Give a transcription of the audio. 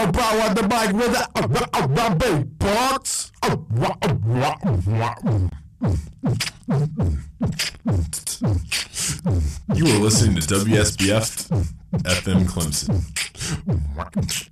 power the mic with the big parts. You are listening to WSBF FM Clemson.